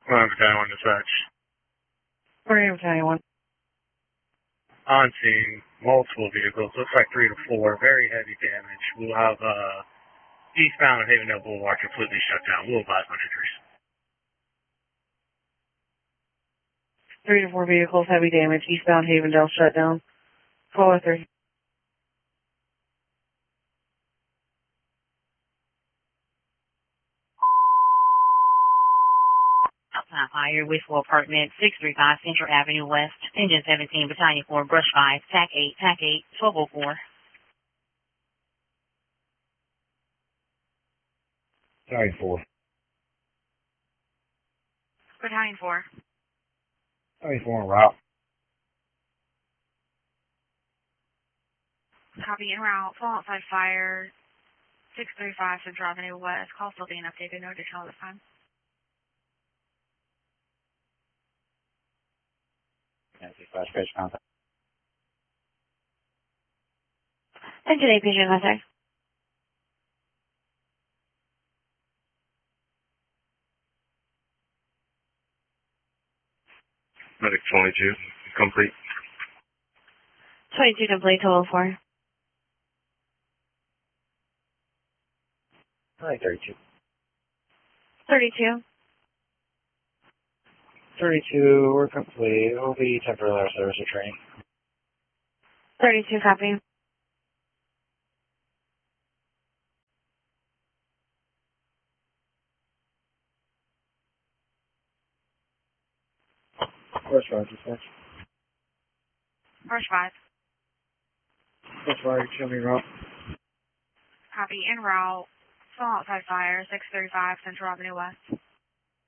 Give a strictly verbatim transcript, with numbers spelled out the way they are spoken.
One Battalion one dispatch. We're Battalion one. On scene, multiple vehicles, looks like three to four, very heavy damage. We'll have uh, eastbound Havendale Boulevard completely shut down. We'll advise on injuries. Three to four vehicles, heavy damage, eastbound Havendale shut down. twelve oh three. Fire, Wistful Apartment, six three five Central Avenue West, Engine seventeen, Battalion four, Brush five, T A C eight, T A C eight, twelve oh four. Battalion four. Battalion four. Battalion four en route. Copy en route, fall outside fire, six three five Central Avenue West. Call still being updated, no additional this time. Flash pitch contact. And today, patient contact. Medic twenty-two, complete. twenty-two complete, twelve oh four. Battalion thirty-two. thirty-two. thirty-two, we're complete. We'll be temporarily out of service or training. thirty-two, copy. Brush five, dispatch. Brush five. Brush five, show me route. Copy en route, fall outside fire, six three five Central Avenue West.